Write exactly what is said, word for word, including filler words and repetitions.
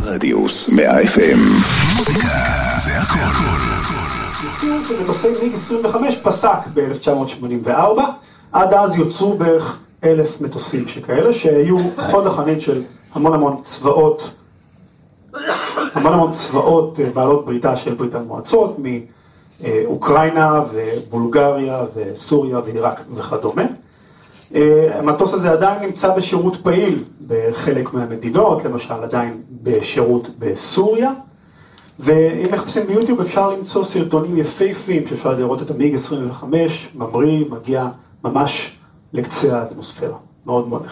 רדיוס מאה אף אם. מוזיקה זה הכל. ייצור של מטוסי מיג עשרים וחמש פסק ב-אלף תשע מאות שמונים וארבע. עד אז יוצרו בערך אלף מטוסים שכאלה, שהיו חוד החנית של המון המון צבאות, המון המון צבאות בעלות בריתה של ברית המועצות, מאוקראינה ובולגריה וסוריה ועיראק וכדומה. המטוס הזה עדיין נמצא בשירות פעיל בחלק מהמדינות, למשל עדיין בשירות בסוריה, ואם מחפשים ביוטיוב אפשר למצוא סרטונים יפהפיים שאפשר לראות את המיג עשרים וחמש, ממריא, מגיע ממש לקצה האטמוספירה, מאוד מאוד נחמד.